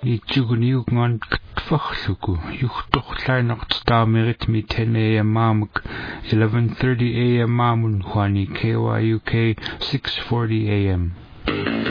Itchuguniuk ngan ktfachluku. Yuchtochtlainaqtstaamerit mi 10 a.m. mamuk 11:30 a.m. mamun Juani KYUK 6:40 a.m.